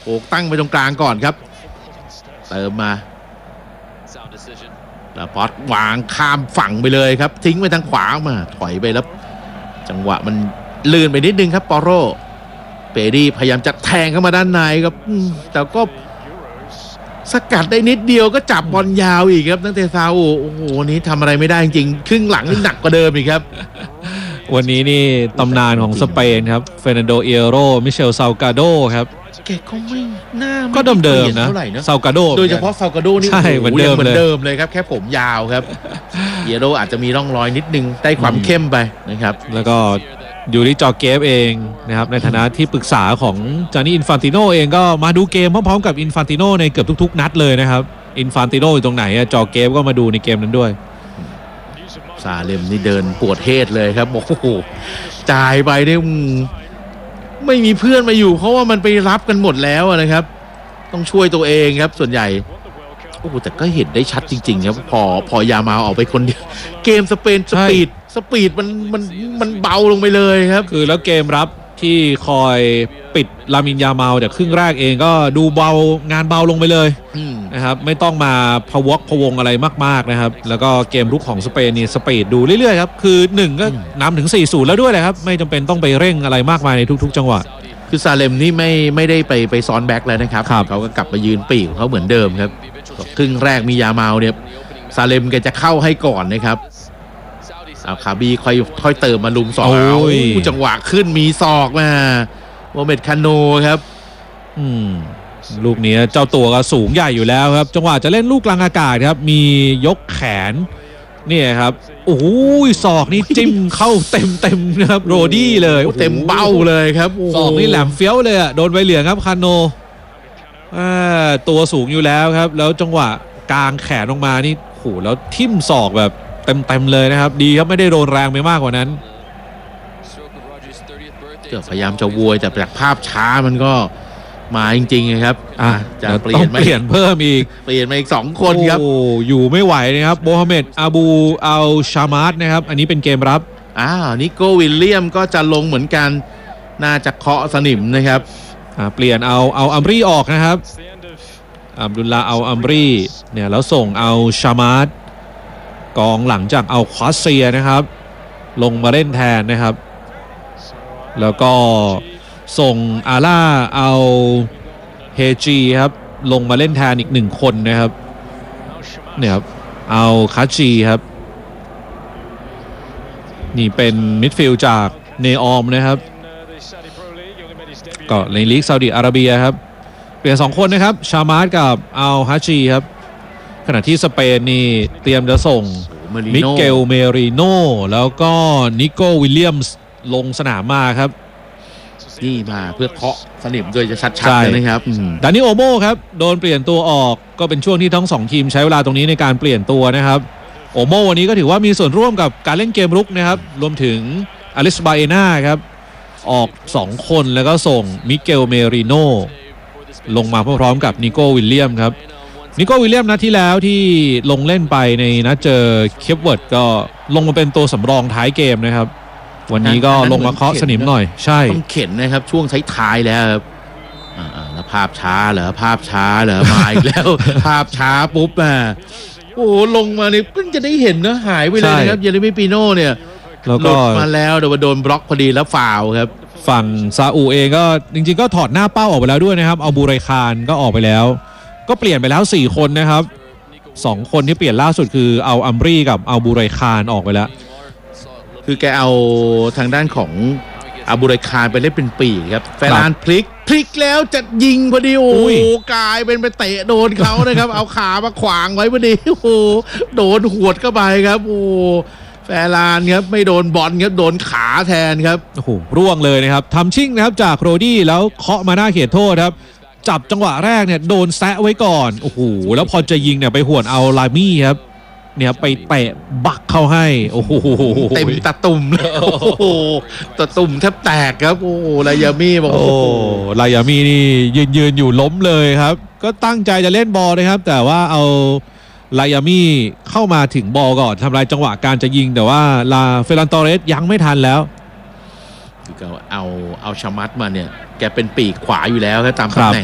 โอกตั้งไปตรงกลางก่อนครับเติมมาแล้วพอดวางข้ามฝั่งไปเลยครับทิ้งไปทางขวามาถอยไปแล้วจังหวะมันลื่นไปนิดนึงครับปอโรเปดี้พยายามจะแทงเข้ามาด้านในครับแต่ก็สกัดได้นิดเดียวก็จับบอลยาวอีกครับตั้งแต่ซาอุโอ้โหนี้ทำอะไรไม่ได้จริงครึ่งหลังนี่หนักกว่าเดิมอีกครับวันนี้นี่ตำนานของสเปนครับเฟรนันโดเอโรมิเชลซาลกาโดครับแกก็ไม่น่าก็เดิมๆนะซาลกาโดโดยเฉพาะซาลกาโดนี่ใช่เหมือนเดิมเลยครับแค่ผมยาวครับเอโรอาจจะมีร่องรอยนิดนึงได้ความเข้มไปนะครับแล้วก็อยู่ที่จอเกฟเองนะครับในฐานะที่ปรึกษาของจานี่อินฟานติโนเองก็มาดูเกมพร้อมๆกับอินฟานติโนในเกือบทุกๆนัดเลยนะครับอินฟานติโนอยู่ตรงไหนจอเกฟก็มาดูในเกมนั้นด้วยซาเลมนี่เดินปวดเทศเลยครับโอ้โหจ่ายไปได้ไม่มีเพื่อนมาอยู่เพราะว่ามันไปรับกันหมดแล้วนะครับต้องช่วยตัวเองครับส่วนใหญ่โอ้แต่ก็เห็นได้ชัดจริงๆครับพอยามาออกไปคนเดียวเกมสเปนสปีดมันเบาลงไปเลยครับคือแล้วเกมรับที่คอยปิดลามินยามาจากครึ่งแรกเองก็ดูเบางานเบาลงไปเลยนะครับไม่ต้องมาพะวงอะไรมากๆนะครับแล้วก็เกมรุกของสเปนนี่สปีดดูเรื่อยๆครับคือ1ก็นำถึง 4-0 แล้วด้วยเลยครับไม่จำเป็นต้องไปเร่งอะไรมากมายในทุกๆจังหวะคือซาเลมนี่ไม่ได้ไปซ้อนแบ็คแล้วนะครับเขาก็กลับมายืนปีกของเขาเหมือนเดิมครับครึ่งแรกมียามาเนี่ยซาเลมแกจะเข้าให้ก่อนนะครับเอาคาบีค่อยเติมมาลุมสองจังหวะขึ้นมีศอกมาโมเมดคาโนครับลูกนี้เจ้าตัวก็สูงใหญ่อยู่แล้วครับจังหวะจะเล่นลูกกลางอากาศครับมียกแขนเนี่ยครับโอ้ยศอกนี่จิ้มเข้าเต็มนะครับโรดี้เลยเต็มเบ้าเลยครับศอกนี่แหลมเฟี้ยวเลยอ่ะโดนใบเหลืองครับคาโนตัวสูงอยู่แล้วครับแล้วจังหวะกลางแขนลงมานี่โหแล้วทิ่มศอกแบบเต็มเลยนะครับดีครับไม่ได้โดนแรงไปมากกว่านั้นก็พยายามจะโวยแต่จากภาพช้ามันก็มาจริงๆครับจะเปลี่ยนเพิ่มอีกเปลี่ยนมาอีก2คนครับโอ้อยู่ไม่ไหวนะครับโมฮัมเหม็ดอาบูอัลชามาร์ดนะครับอันนี้เป็นเกมรับนิโก้วิลเลียมก็จะลงเหมือนกันน่าจะเคาะสนิมนะครับเปลี่ยนเอาอัมรีออกนะครับอับดุลลาเอาอัมรีเนี่ยแล้วส่งเอาชามาร์ดกองหลังจากเอาควาเซียนะครับลงมาเล่นแทนนะครับแล้วก็ส่งอาล่าเอาเฮจีครับลงมาเล่นแทนอีก1คนนะครับเนี่ยครับเอาคาจีครับนี่เป็นมิดฟิลด์จากเนออมนะครับก็ในลีกซาอุดิอาระเบียครับเปลี่ยน2คนนะครับชามาร์ดกับเอาฮาจีครับขณะที่สเปนนี่เตรียมจะส่งมิเกลเมริโนแล้วก็นิโก้วิลเลียมส์ลงสนามมาครับนี่มาเพื่อเคาะสนิมโดยจะชัดๆเลยนะครับดานิโอโมครับโดนเปลี่ยนตัวออกก็เป็นช่วงที่ทั้ง2ทีมใช้เวลาตรงนี้ในการเปลี่ยนตัวนะครับโอโมวันนี้ก็ถือว่ามีส่วนร่วมกับการเล่นเกมรุกนะครับรวมถึงอลิสบาเอน่าครับออก2คนแล้วก็ส่งมิเกลเมริโนลงมาพร้อมๆกับนิโก้วิลเลียมครับนิโก้วิลเลียมนัดที่แล้วที่ลงเล่นไปในนัดเจอเคปเวิร์ดก็ลงมาเป็นตัวสำรองท้ายเกมนะครับวันนี้ก็ลงมาเคาะสนิมหน่อยใช่ต้องเข็นนะครับช่วงท้ายแล้วครับแล้วภาพช้าเหรอมาอีกแล้ว ภาพช้าปุ๊บโอ้ลงมาเนี่ยเพิ่งจะได้เห็นนะหายไปเลยนะครับเยเรมีปิโน่เนี่ยแล้วก็มาแล้วโดนบล็อกพอดีแล้วฟาวครับฝั่งซาอุเองก็จริงๆก็ถอดหน้าเป้าออกไปแล้วด้วยนะครับเอาบูไรคานก็ออกไปแล้วก็เปลี่ยนไปแล้ว4คนนะครับ2คนที่เปลี่ยนล่าสุดคือเอาอัมรีกับเอาบูไรคานออกไปแล้วคือแกเอาทางด้านของอาบูไรคานไปเล่นเป็นปีกครับแฟรานพลิกแล้วจะยิงพอดีโอ้กลายเป็นไปเตะโดนเขานะครับ เอาขามาขวางไว้พอดีโอ้โดนหวดเข้าไปครับโอ้แฟรานครับไม่โดนบอลครับโดนขาแทนครับโอ้โหร่วงเลยนะครับทำชิ่งนะครับจากโรดี้แล้วเคาะมาหน้าเขตโทษครับจับจังหวะแรกเนี่ยโดนแซะไว้ก่อนโอ้โหแล้วพอจะยิงเนี่ยไปหวดเอาลามี่ครับเนี่ยไปเตะบักเข้าให้โอ้โหเต็มตะตุ่มโอ้โหตะตุ่มแทบแตกครับโอ้ลายามี่บอกโอ้ลายามี่นี่ยืนอยู่ล้มเลยครับก็ตั้งใจจะเล่นบอลนะครับแต่ว่าเอาลายามี่เข้ามาถึงบอลก่อนทำลายจังหวะการจะยิงแต่ว่าลาเฟรันตอเรสยังไม่ทันแล้วคือเอาชามัดมาเนี่ยแกเป็นปีกขวาอยู่แล้วครับตามตำแหน่ง